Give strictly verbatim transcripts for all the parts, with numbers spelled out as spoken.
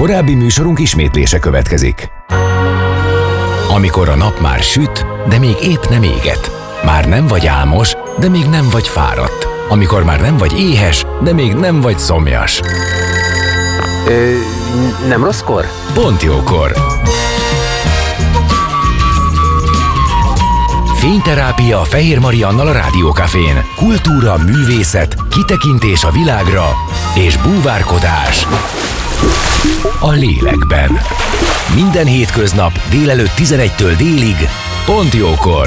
Korábbi műsorunk ismétlése következik. Amikor a nap már süt, de még épp nem éget. Már nem vagy álmos, de még nem vagy fáradt. Amikor már nem vagy éhes, de még nem vagy szomjas. Ö, nem rosszkor? Pont jókor. Fényterápia a Fehér Mariannal a Rádiókafén. Kultúra, művészet, kitekintés a világra és búvárkodás a lélekben. Minden hétköznap délelőtt tizenegytől délig, pont jókor.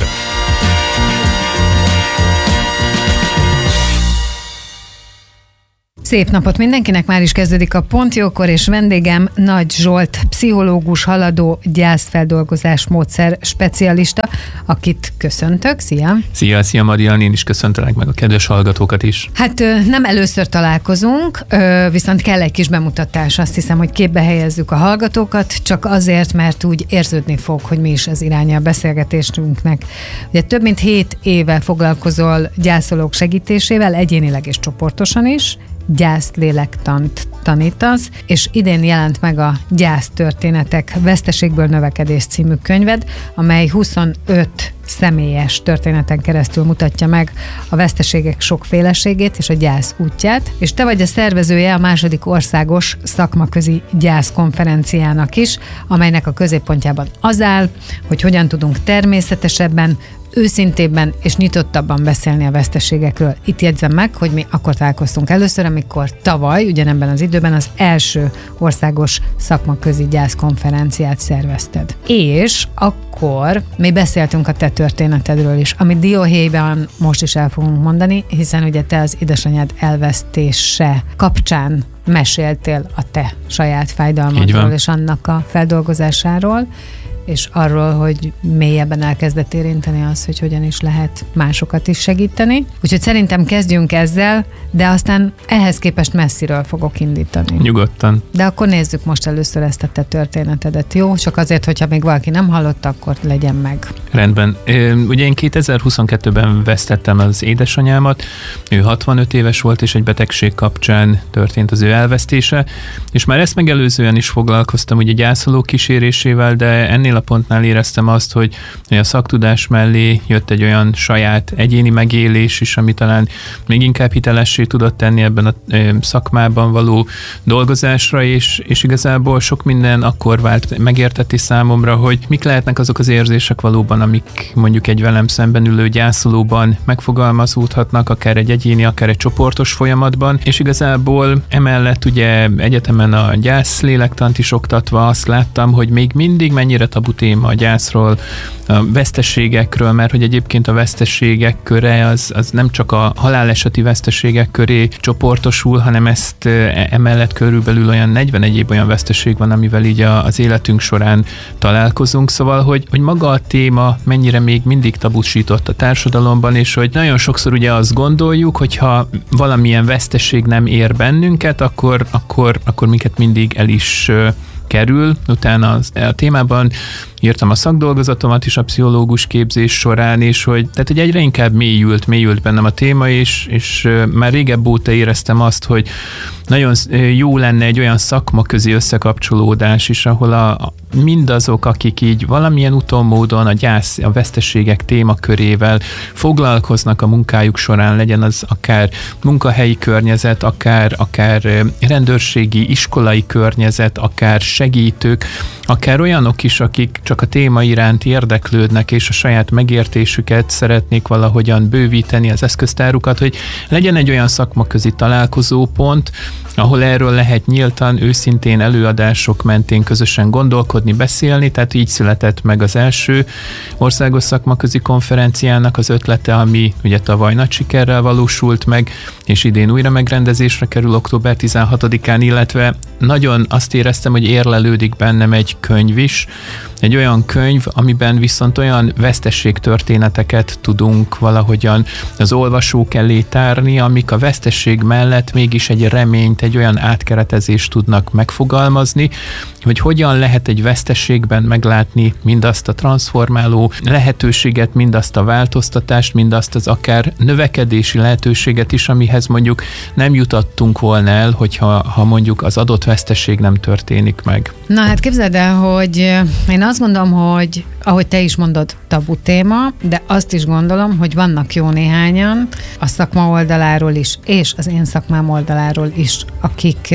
Szép napot mindenkinek, már is kezdődik a Pont Jókor, és vendégem Nagy Zsolt, pszichológus, haladó gyászfeldolgozás módszer specialista, akit köszöntök. Szia! Szia, szia Marian, én is köszöntelek meg a kedves hallgatókat is. Hát nem először találkozunk, viszont kell egy kis bemutatás, azt hiszem, hogy képbe helyezzük a hallgatókat, csak azért, mert úgy érződni fog, hogy mi is az iránya a beszélgetésünknek. Ugye több mint hét éve foglalkozol gyászolók segítésével, egyénileg és csoportosan is, gyászlélektant tanítasz, és idén jelent meg a Gyásztörténetek Veszteségből növekedés című könyved, amely huszonöt személyes történeten keresztül mutatja meg a veszteségek sokféleségét és a gyász útját, és te vagy a szervezője a második országos szakmaközi gyászkonferenciának is, amelynek a középpontjában az áll, hogy hogyan tudunk természetesebben, őszintébben és nyitottabban beszélni a veszteségekről. Itt jegyzem meg, hogy mi akkor találkoztunk először, amikor tavaly, ugyanebben az időben az első országos szakmaközi gyászkonferenciát szervezted. És akkor mi beszéltünk a te történetedről is, amit dióhéjban most is el fogunk mondani, hiszen ugye te az édesanyád elvesztése kapcsán meséltél a te saját fájdalmadról és annak a feldolgozásáról, és arról, hogy mélyebben elkezdett érinteni az, hogy hogyan is lehet másokat is segíteni. Úgyhogy szerintem kezdjünk ezzel, de aztán ehhez képest messziről fogok indítani. Nyugodtan. De akkor nézzük most először ezt a te történetedet, jó? Csak azért, hogyha még valaki nem hallotta, akkor legyen meg. Rendben. Ugye én kétezer-huszonkettőben vesztettem az édesanyámat, ő hatvanöt éves volt, és egy betegség kapcsán történt az ő elvesztése, és már ezt megelőzően is foglalkoztam ugye gyászolók kísérésével, de ennél a pontnál éreztem azt, hogy a szaktudás mellé jött egy olyan saját egyéni megélés is, ami talán még inkább hitelessé tudott tenni ebben a szakmában való dolgozásra, és, és igazából sok minden akkor vált megérteti számomra, hogy mik lehetnek azok az érzések valóban, amik mondjuk egy velem szemben ülő gyászolóban megfogalmazódhatnak, akár egy egyéni, akár egy csoportos folyamatban, és igazából emellett ugye egyetemen a gyászlélektant is oktatva azt láttam, hogy még mindig mennyire tabu téma a gyászról, a veszteségekről, mert hogy egyébként a veszteségek köre az, az nem csak a haláleseti veszteségek köré csoportosul, hanem ezt emellett körülbelül olyan negyven egyéb olyan veszteség van, amivel így a, az életünk során találkozunk, szóval, hogy, hogy maga a téma mennyire még mindig tabusított a társadalomban, és hogy nagyon sokszor ugye azt gondoljuk, hogyha valamilyen veszteség nem ér bennünket, akkor, akkor, akkor minket mindig el is kerül. Utána az, a témában írtam a szakdolgozatomat is a pszichológus képzés során, és hogy, tehát, hogy egyre inkább mélyült, mélyült bennem a téma, és, és már régebb óta éreztem azt, hogy nagyon jó lenne egy olyan szakmaközi összekapcsolódás is, ahol a, mindazok, akik így valamilyen úton, módon a gyász, a veszteségek témakörével foglalkoznak a munkájuk során, legyen az akár munkahelyi környezet, akár, akár rendőrségi, iskolai környezet, akár segítők, akár olyanok is, akik csak a téma iránt érdeklődnek, és a saját megértésüket szeretnék valahogyan bővíteni, az eszköztárukat, hogy legyen egy olyan szakmaközi találkozópont, ahol erről lehet nyíltan, őszintén előadások mentén közösen gondolkodni, beszélni, tehát így született meg az első országos szakmaközi konferenciának az ötlete, ami ugye tavaly nagy sikerrel valósult meg, és idén újra megrendezésre kerül október tizenhatodikán, illetve nagyon azt éreztem, hogy érlelődik bennem egy egy könyv is, egy olyan könyv, amiben viszont olyan veszteségtörténeteket tudunk valahogyan az olvasók elé tárni, amik a veszteség mellett mégis egy reményt, egy olyan átkeretezést tudnak megfogalmazni, hogy hogyan lehet egy veszteségben meglátni mindazt a transformáló lehetőséget, mindazt a változtatást, mindazt az akár növekedési lehetőséget is, amihez mondjuk nem jutottunk volna el, hogyha ha mondjuk az adott veszteség nem történik meg. Na hát képzeld el, hogy én azt gondolom, hogy ahogy te is mondod, tabu téma, de azt is gondolom, hogy vannak jó néhányan a szakma oldaláról is, és az én szakmám oldaláról is, akik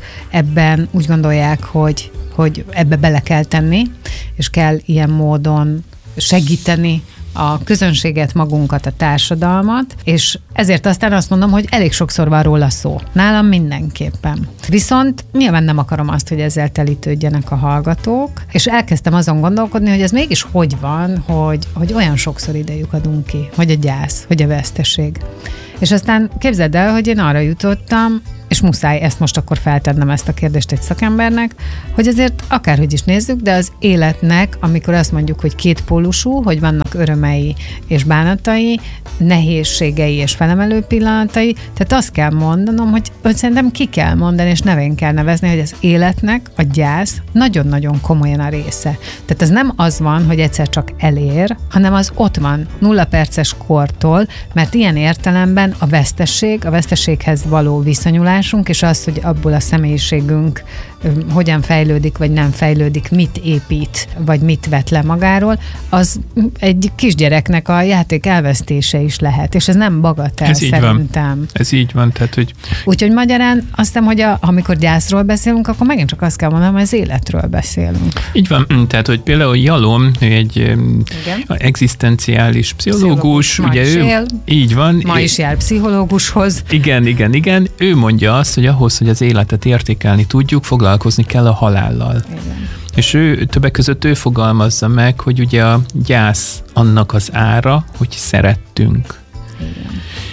ebben úgy gondolják, hogy, hogy ebbe bele kell tenni, és kell ilyen módon segíteni a közönséget, magunkat, a társadalmat, és ezért aztán azt mondom, hogy elég sokszor van róla szó. Nálam mindenképpen. Viszont nyilván nem akarom azt, hogy ezzel telítődjenek a hallgatók, és elkezdtem azon gondolkodni, hogy ez mégis hogy van, hogy, hogy olyan sokszor idejük adunk ki, hogy a gyász, hogy a veszteség. És aztán képzeld el, hogy én arra jutottam, és muszáj ezt most akkor feltennem ezt a kérdést egy szakembernek, hogy azért akárhogy is nézzük, de az életnek, amikor azt mondjuk, hogy kétpólusú, hogy vannak örömei és bánatai, nehézségei és felemelő pillanatai, tehát azt kell mondanom, hogy, hogy szerintem ki kell mondani, és nevén kell nevezni, hogy az életnek a gyász nagyon-nagyon komolyan a része. Tehát ez nem az van, hogy egyszer csak elér, hanem az ott van nulla perces kortól, mert ilyen értelemben a vesztesség, a vesztességhez való viszonyulás, és az, hogy abból a személyiségünk hogyan fejlődik, vagy nem fejlődik, mit épít, vagy mit vet le magáról, az egy kisgyereknek a játék elvesztése is lehet, és ez nem bagatel ez így szerintem. Van. Ez így van, tehát hogy... Úgyhogy magyarán azt hiszem, hogy a, amikor gyászról beszélünk, akkor megint csak azt kell mondanom, hogy az életről beszélünk. Így van, tehát hogy például Jalom, ő egy igen? egzisztenciális pszichológus, pszichológus ugye ő, él, így van. Ma is jár pszichológushoz. Igen, igen, igen. Ő mondja azt, hogy ahhoz, hogy az életet értékelni tudjuk, foglalkozni kell a halállal. Igen. És ő többek között ő fogalmazza meg, hogy ugye a gyász annak az ára, hogy szerettünk. Igen.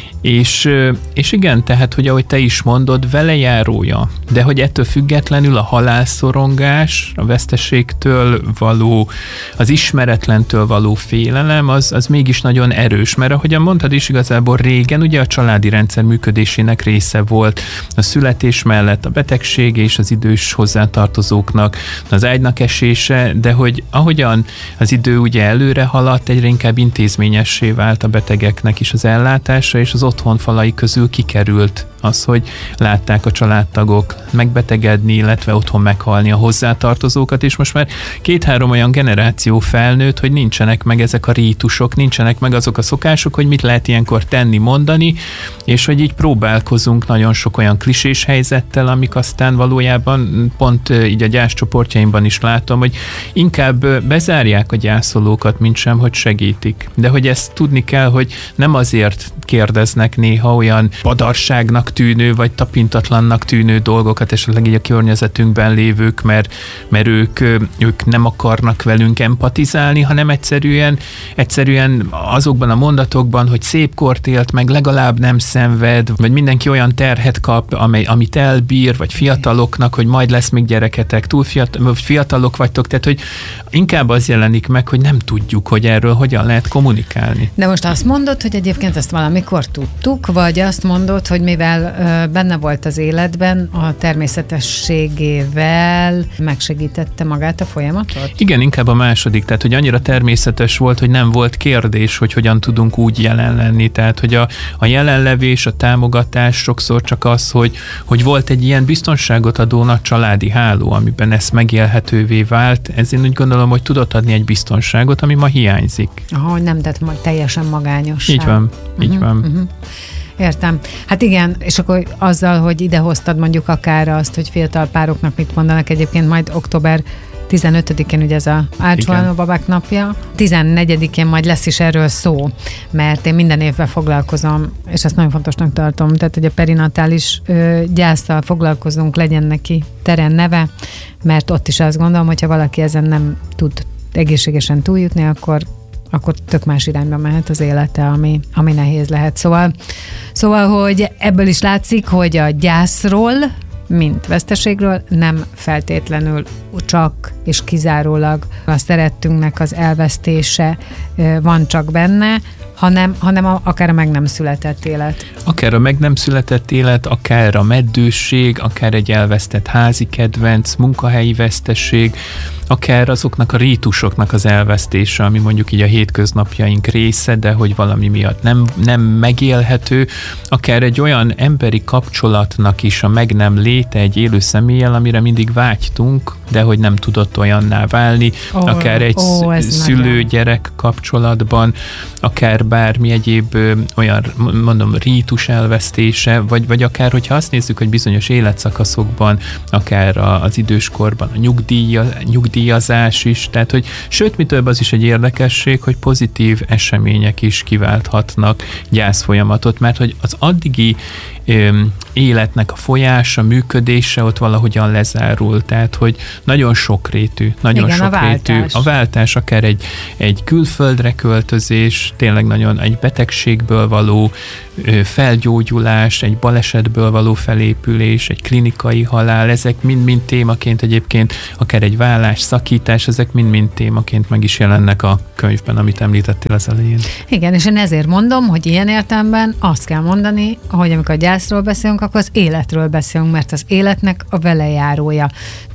És, és igen, tehát, hogy ahogy te is mondod, velejárója, de hogy ettől függetlenül a halálszorongás, a veszteségtől való, az ismeretlentől való félelem, az, az mégis nagyon erős, mert ahogyan mondtad is, igazából régen ugye a családi rendszer működésének része volt a születés mellett a betegség és az idős hozzátartozóknak az ágynak esése, de hogy ahogyan az idő ugye előre haladt, egyre inkább intézményessé vált a betegeknek is az ellátása, és az otthon falai közül kikerült az, hogy látták a családtagok megbetegedni, illetve otthon meghalni a hozzátartozókat, és most már két-három olyan generáció felnőtt, hogy nincsenek meg ezek a rítusok, nincsenek meg azok a szokások, hogy mit lehet ilyenkor tenni, mondani, és hogy így próbálkozunk nagyon sok olyan klisés helyzettel, amik aztán valójában pont így a gyászcsoportjaimban is látom, hogy inkább bezárják a gyászolókat, mint sem, hogy segítik. De hogy ezt tudni kell, hogy nem azért kérdeznek néha olyan padarságnak tűnő, vagy tapintatlannak tűnő dolgokat, esetleg így a környezetünkben lévők, mert, mert ők, ők nem akarnak velünk empatizálni, hanem egyszerűen, egyszerűen azokban a mondatokban, hogy szép kort élt meg, legalább nem szenved, vagy mindenki olyan terhet kap, amely, amit elbír, vagy fiataloknak, hogy majd lesz még gyereketek, túl fiatal, fiatalok vagytok, tehát hogy inkább az jelenik meg, hogy nem tudjuk, hogy erről hogyan lehet kommunikálni. De most azt mondod, hogy egyébként ezt valamikor tudtuk, vagy azt mondod, hogy mivel ö, benne volt az életben, a természetességével megsegítette magát a folyamatot? Igen, inkább a második, tehát hogy annyira természetes volt, hogy nem volt kérdés, hogy hogyan tudunk úgy jelen lenni, tehát hogy a, a jelenlevés, a támogatás sokszor csak az, hogy, hogy volt egy ilyen biztonságot adó nagy családi háló, amiben ez megélhetővé vált, ezért úgy gondolom, hogy tudott adni egy biztonságot, ami ma hiányzik. Aha, hogy nem tett ma- teljesen magányos. Így van, így uh-huh, van. Uh-huh. Értem. Hát igen, és akkor azzal, hogy idehoztad mondjuk akár azt, hogy fiatal pároknak mit mondanak, egyébként majd október tizenötödikén ugye ez a Ácsolna babák napja, tizennegyedikén majd lesz is erről szó, mert én minden évben foglalkozom, és ezt nagyon fontosnak tartom, tehát hogy a perinatális ö, gyászsal foglalkozunk, legyen neki terén neve, mert ott is azt gondolom, hogyha valaki ezen nem tud egészségesen túljutni, akkor akkor tök más irányba mehet az élete, ami, ami nehéz lehet. Szóval, szóval, hogy ebből is látszik, hogy a gyászról mint veszteségről, nem feltétlenül csak és kizárólag a szerettünknek az elvesztése van csak benne, hanem, hanem a, akár a meg nem született élet. Akár a meg nem született élet, akár a meddőség, akár egy elvesztett házi kedvenc, munkahelyi veszteség, akár azoknak a rítusoknak az elvesztése, ami mondjuk így a hétköznapjaink része, de hogy valami miatt nem, nem megélhető, akár egy olyan emberi kapcsolatnak is a meg nem léte egy élő személlyel, amire mindig vágytunk, de hogy nem tudott olyanná válni, oh, akár egy oh, szülő-gyerek kapcsolatban, akár bármi egyéb ö, olyan, mondom, rítus elvesztése, vagy, vagy akár, hogyha azt nézzük, hogy bizonyos életszakaszokban, akár a, az időskorban a nyugdíja, nyugdíjazás is, tehát, hogy sőt, mi több, az is egy érdekesség, hogy pozitív események is kiválthatnak gyászfolyamatot, mert hogy az addigi ö, életnek a folyása, működése ott valahogyan lezárul, tehát, hogy nagyon sokrétű, nagyon igen, sokrétű. A váltás. a váltás, akár egy, egy külföldre költözés, tényleg nagyon egy betegségből való ö, felgyógyulás, egy balesetből való felépülés, egy klinikai halál, ezek mind-mind témaként egyébként, akár egy vállás, szakítás, ezek mind-mind témaként meg is jelennek a könyvben, amit említettél az elején. Igen, és én ezért mondom, hogy ilyen értelemben azt kell mondani, hogy amikor a gyászról beszélünk, akkor az életről beszélünk, mert az életnek a velejárója.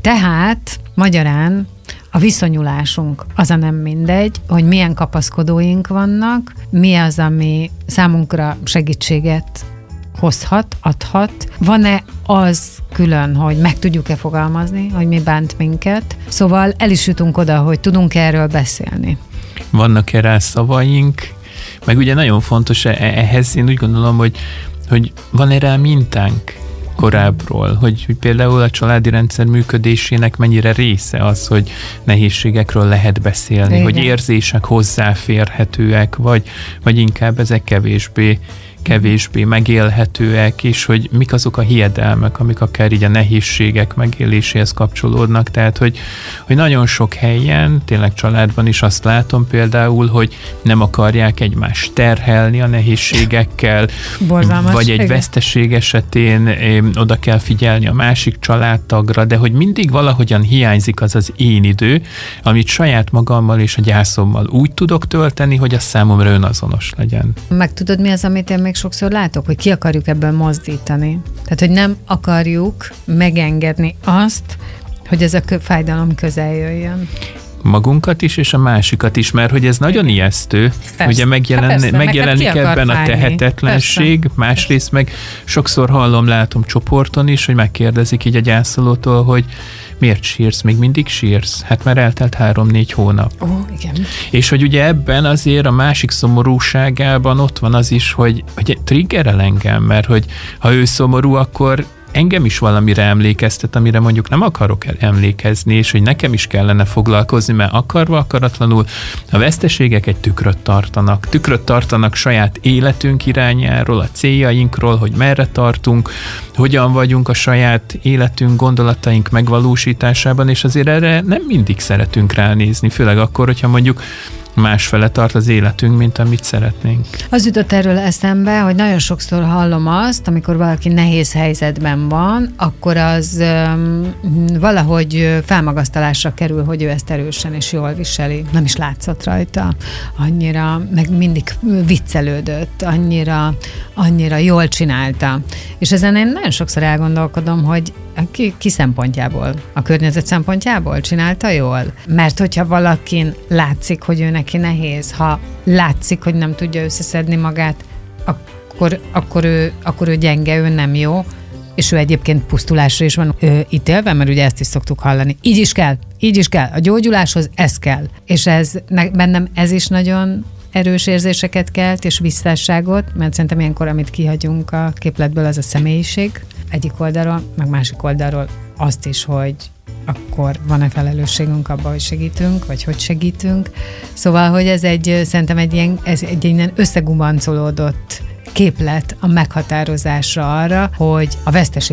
Tehát magyarán a viszonyulásunk az a nem mindegy, hogy milyen kapaszkodóink vannak, mi az, ami számunkra segítséget hozhat, adhat. Van-e az külön, hogy meg tudjuk-e fogalmazni, hogy mi bánt minket? Szóval el is jutunk oda, hogy tudunk erről beszélni. Vannak-e rá szavaink? Meg ugye nagyon fontos ehhez, én úgy gondolom, hogy, hogy van-e rá mintánk korábbról, hogy, hogy például a családi rendszer működésének mennyire része az, hogy nehézségekről lehet beszélni, igen, hogy érzések hozzáférhetőek, vagy, vagy inkább ezek kevésbé kevésbé megélhetőek, és hogy mik azok a hiedelmek, amik akár így a nehézségek megéléséhez kapcsolódnak. Tehát, hogy, hogy nagyon sok helyen, tényleg családban is azt látom például, hogy nem akarják egymást terhelni a nehézségekkel, borzalmas, vagy egy igen. veszteség esetén eh, oda kell figyelni a másik családtagra, de hogy mindig valahogyan hiányzik az az én idő, amit saját magammal és a gyászommal úgy tudok tölteni, hogy az számomra önazonos legyen. Meg tudod, mi az, amit én még sokszor látok, hogy ki akarjuk ebből mozdítani. Tehát, hogy nem akarjuk megengedni azt, hogy ez a fájdalom közel jöjjön. Magunkat is, és a másikat is, mert hogy ez nagyon ijesztő. Persze. Ugye megjelen, persze, megjelenik ebben a tehetetlenség, persze. Másrészt meg sokszor hallom, látom csoporton is, hogy megkérdezik így a gyászolótól, hogy miért sírsz, még mindig sírsz? Hát már eltelt három-négy hónap. Ó, igen. És hogy ugye ebben azért a másik szomorúságában ott van az is, hogy, hogy triggerel engem, mert hogy ha ő szomorú, akkor engem is valamire emlékeztet, amire mondjuk nem akarok emlékezni, és hogy nekem is kellene foglalkozni, mert akarva, akaratlanul a veszteségek egy tükröt tartanak. Tükröt tartanak saját életünk irányáról, a céljainkról, hogy merre tartunk, hogyan vagyunk a saját életünk, gondolataink megvalósításában, és azért erre nem mindig szeretünk ránézni, főleg akkor, hogyha mondjuk másfele tart az életünk, mint amit szeretnénk. Az jutott erről eszembe, hogy nagyon sokszor hallom azt, amikor valaki nehéz helyzetben van, akkor az um, valahogy felmagasztalásra kerül, hogy ő ezt erősen és jól viseli. Nem is látszott rajta. Annyira, meg mindig viccelődött, annyira, annyira jól csinálta. És ezen én nagyon sokszor elgondolkodom, hogy ki, ki szempontjából, a környezet szempontjából csinálta jól? Mert hogyha valakin látszik, hogy ő neki nehéz, ha látszik, hogy nem tudja összeszedni magát, akkor, akkor, ő, akkor ő gyenge, ő nem jó, és ő egyébként pusztulásra is van ő ítélve, mert ugye ezt is szoktuk hallani. Így is kell, így is kell. A gyógyuláshoz ez kell. És ez, bennem ez is nagyon erős érzéseket kelt, és visszásságot, mert szerintem ilyenkor, amit kihagyunk a képletből, az a személyiség. Egyik oldalról, meg másik oldalról azt is, hogy akkor van-e felelősségünk abban, hogy segítünk, vagy hogy segítünk. Szóval, hogy ez egy, szerintem egy ilyen, ez egy ilyen összegubancolódott képlet a meghatározásra arra, hogy a veszteséget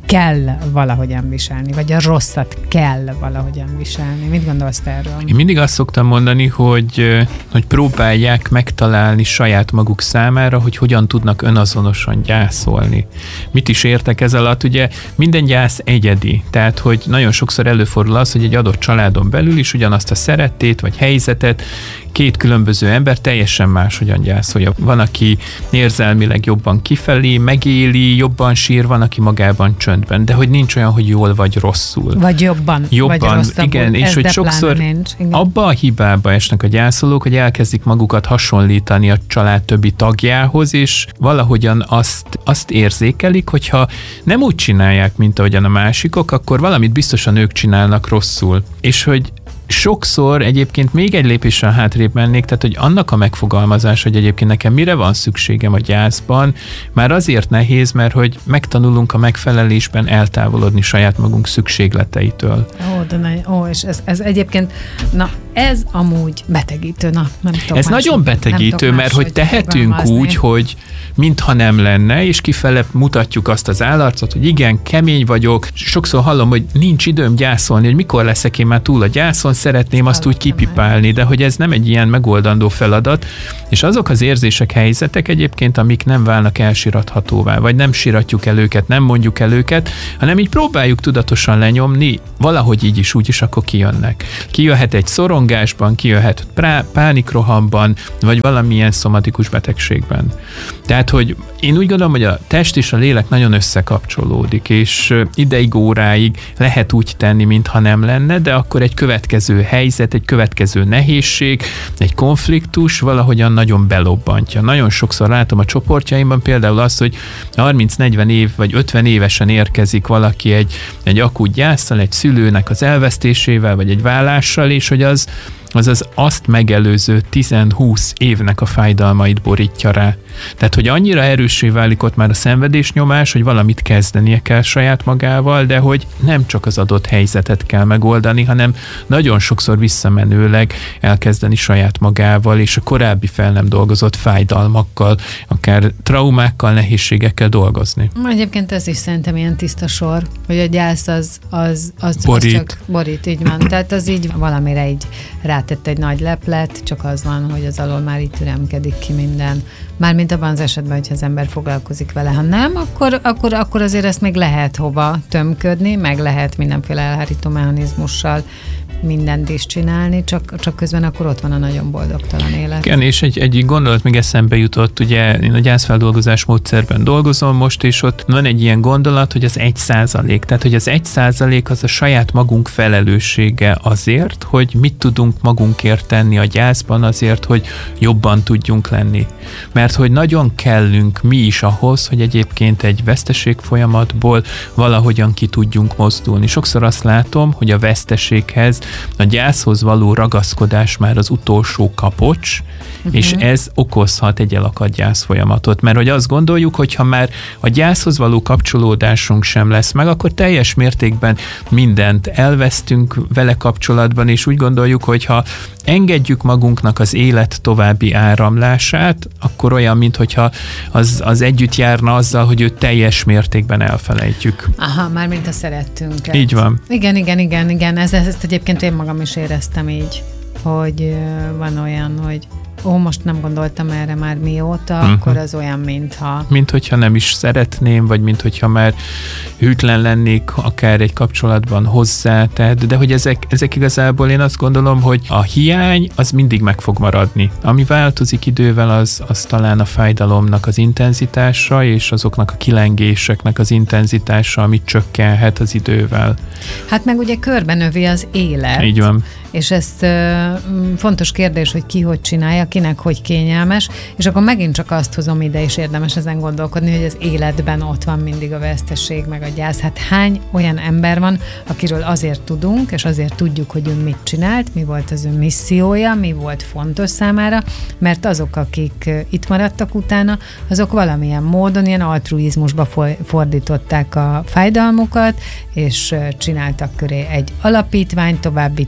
kell valahogyan viselni, vagy a rosszat kell valahogyan viselni. Mit gondolsz erről? Én mindig azt szoktam mondani, hogy, hogy próbálják megtalálni saját maguk számára, hogy hogyan tudnak önazonosan gyászolni. Mit is értek ez alatt? Ugye minden gyász egyedi, tehát hogy nagyon sokszor előfordul az, hogy egy adott családon belül is ugyanazt a szerettét vagy helyzetet két különböző ember teljesen máshogyan gyászolja. Van, aki érzelmileg jobban kifelé, megéli, jobban sír, van, aki magában csöndben, de hogy nincs olyan, hogy jól vagy rosszul. Vagy jobban, jobban vagy rosszabbul. Igen, és hogy sokszor nincs, abba a hibába esnek a gyászolók, hogy elkezdik magukat hasonlítani a család többi tagjához, és valahogyan azt, azt érzékelik, hogyha nem úgy csinálják, mint ahogyan a másikok, akkor valamit biztosan ők csinálnak rosszul. És hogy sokszor egyébként még egy lépéssel hátrébb mennék, tehát hogy annak a megfogalmazás, hogy egyébként nekem mire van szükségem a gyászban, már azért nehéz, mert hogy megtanulunk a megfelelésben eltávolodni saját magunk szükségleteitől. Ó, de ne, ó, és ez, ez egyébként, na ez amúgy betegítő, na nem tudom. Ez más, nagyon betegítő, mert hogy tehetünk úgy, hogy mintha nem lenne, és kifele mutatjuk azt az állarcot, hogy igen, kemény vagyok. Sokszor hallom, hogy nincs időm gyászolni, hogy mikor leszek én már túl a gyászon, szeretném azt úgy kipipálni, de hogy ez nem egy ilyen megoldandó feladat, és azok az érzések, helyzetek egyébként, amik nem válnak elsirathatóvá, vagy nem siratjuk el őket, nem mondjuk el őket, hanem így próbáljuk tudatosan lenyomni, valahogy így is, úgy is akkor kijönnek. Kijöhet egy szorongásban, kijöhet pánikrohamban, vagy valamilyen szomatikus betegségben. Tehát, hogy én úgy gondolom, hogy a test és a lélek nagyon összekapcsolódik, és ideig, óráig lehet úgy tenni, mintha nem lenne, de akkor egy következő helyzet, egy következő nehézség, egy konfliktus valahogyan nagyon belobbantja. Nagyon sokszor látom a csoportjaimban például azt, hogy harminc-negyven év vagy ötven évesen érkezik valaki egy, egy akut gyászsal, egy szülőnek az elvesztésével, vagy egy vállással, és hogy az azaz azt megelőző tíz-húsz évnek a fájdalmait borítja rá. Tehát, hogy annyira erőssé válik ott már a szenvedésnyomás, hogy valamit kezdenie kell saját magával, de hogy nem csak az adott helyzetet kell megoldani, hanem nagyon sokszor visszamenőleg elkezdeni saját magával, és a korábbi fel nem dolgozott fájdalmakkal, akár traumákkal, nehézségekkel dolgozni. Egyébként ez is szerintem ilyen tiszta sor, hogy a gyász az, az, az, borít. az csak borít, így van. Tehát az így valamire így rátett egy nagy leplet, csak az van, hogy az alól már így türemkedik ki minden. Mármint abban az esetben, hogyha az ember foglalkozik vele. Ha nem, akkor, akkor, akkor azért ezt még lehet hova tömködni, meg lehet mindenféle elhárító mechanizmussal mindent is csinálni, csak, csak közben akkor ott van a nagyon boldogtalan élet. Igen, és egy, egy gondolat még eszembe jutott, ugye én a gyászfeldolgozás módszerben dolgozom most, és ott van egy ilyen gondolat, hogy az egy százalék, tehát hogy az egy százalék az a saját magunk felelőssége azért, hogy mit tudunk magunkért tenni a gyászban, azért, hogy jobban tudjunk lenni. Mert hogy nagyon kellünk mi is ahhoz, hogy egyébként egy veszteség folyamatból valahogyan ki tudjunk mozdulni. Sokszor azt látom, hogy a veszteséghez, a gyászhoz való ragaszkodás már az utolsó kapocs, uh-huh. és ez okozhat egy elakadt gyász folyamatot. Mert hogy azt gondoljuk, hogy ha már a gyászhoz való kapcsolódásunk sem lesz meg, akkor teljes mértékben mindent elvesztünk vele kapcsolatban, és úgy gondoljuk, hogy ha engedjük magunknak az élet további áramlását, akkor olyan, mintha az, az együtt járna azzal, hogy őt teljes mértékben elfelejtjük. Aha, mármint a szerettünket. Így van. Igen, igen, igen, igen. Ez, ezt egyébként én magam is éreztem így, hogy van olyan, hogy ó, most nem gondoltam erre már mióta, uh-huh. akkor az olyan, mintha... Mint hogyha nem is szeretném, vagy mint hogyha már hűtlen lennék akár egy kapcsolatban hozzá, tehát, de hogy ezek, ezek igazából én azt gondolom, hogy a hiány az mindig meg fog maradni. Ami változik idővel, az, az talán a fájdalomnak az intenzitása, és azoknak a kilengéseknek az intenzitása, amit csökkenhet az idővel. Hát meg ugye körbenövi az élet. Így van. És ez uh, fontos kérdés, hogy ki hogy csinálja, kinek hogy kényelmes, és akkor megint csak azt hozom ide, és érdemes ezen gondolkodni, hogy az életben ott van mindig a veszteség, meg a gyász. Hát hány olyan ember van, akiről azért tudunk, és azért tudjuk, hogy ő mit csinált, mi volt az ő missziója, mi volt fontos számára, mert azok, akik itt maradtak utána, azok valamilyen módon ilyen altruizmusba fordították a fájdalmukat, és csináltak köré egy alapítványt, tovább vitték az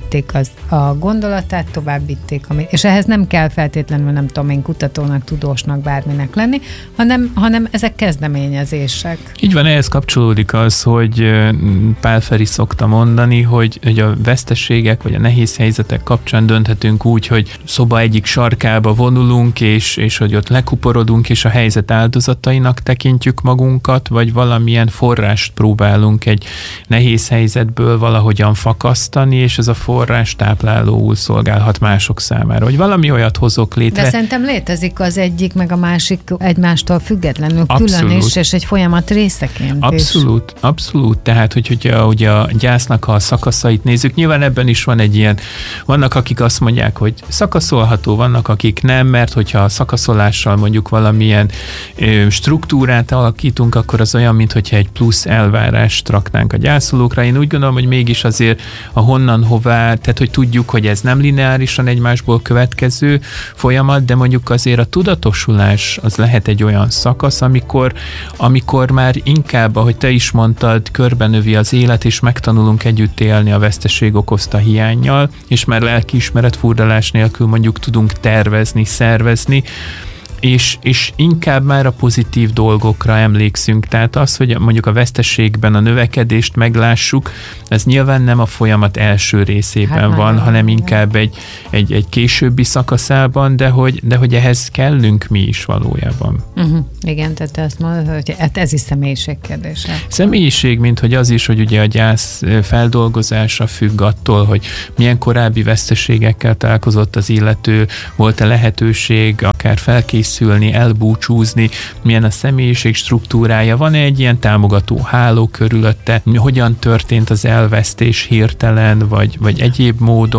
a gondolatát, tovább vitték. És ehhez nem kell feltétlenül, nem tudom én, kutatónak, tudósnak, bárminek lenni, hanem, hanem ezek kezdeményezések. Így van, ehhez kapcsolódik az, hogy Pál Feri szokta mondani, hogy, hogy a veszteségek vagy a nehéz helyzetek kapcsán dönthetünk úgy, hogy szoba egyik sarkába vonulunk, és, és hogy ott lekuporodunk, és a helyzet áldozatainak tekintjük magunkat, vagy valamilyen forrást próbálunk egy nehéz helyzetből valahogyan fakasztani, és ez a forrás táplálóul szolgálhat mások számára. Hogy valami olyat hozok létre. De szerintem létezik az egyik, meg a másik egymástól függetlenül, abszolút, külön is, és egy folyamat részeként Abszolút, is. abszolút. Tehát, hogy hogyha ugye a gyásznak a szakaszait nézzük, nyilván ebben is van egy ilyen, vannak, akik azt mondják, hogy szakaszolható, vannak, akik nem, mert hogyha a szakaszolással mondjuk valamilyen ö, struktúrát alakítunk, akkor az olyan, mintha egy plusz elvárást raknánk a gyászolókra. Én úgy gondolom, hogy mégis azért a honnan hová, tehát hogy tudjuk, hogy ez nem lineárisan egymásból következő folyamat, de mondjuk azért a tudatosulás az lehet egy olyan szakasz, amikor, amikor már inkább, ahogy te is mondtad, körbenövi az élet, és megtanulunk együtt élni a veszteség okozta hiánnyal, és már lelkiismeret furdalás nélkül mondjuk tudunk tervezni, szervezni, És, és inkább már a pozitív dolgokra emlékszünk. Tehát az, hogy mondjuk a veszteségben a növekedést meglássuk, ez nyilván nem a folyamat első részében hát van, hanem inkább egy, egy, egy későbbi szakaszában, de hogy, de hogy ehhez kellünk mi is valójában. Uh-huh. Igen, tehát azt mondod, hogy ez is személyiség kérdése. Személyiség, mint hogy az is, hogy ugye a gyász feldolgozása függ attól, hogy milyen korábbi veszteségekkel találkozott az illető, volt-e lehetőség akár felkészíteni, szülni, elbúcsúzni, milyen a személyiség struktúrája, van-e egy ilyen támogató háló körülötte, hogyan történt az elvesztés hirtelen, vagy, vagy egyéb módon.